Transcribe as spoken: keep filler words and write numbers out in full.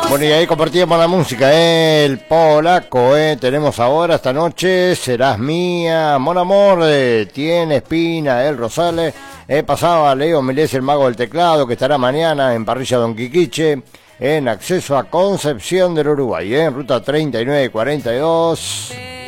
Bueno, y ahí compartíamos la música, ¿eh? El polaco, ¿eh? Tenemos ahora esta noche Serás Mía, Mon Amor, eh, Tiene Espina, El Rosales. Eh, pasaba Leo Melés, el mago del teclado, que estará mañana en Parrilla Don Quiquiche, en acceso a Concepción del Uruguay, ¿eh? En ruta treinta y nueve cuarenta y dos.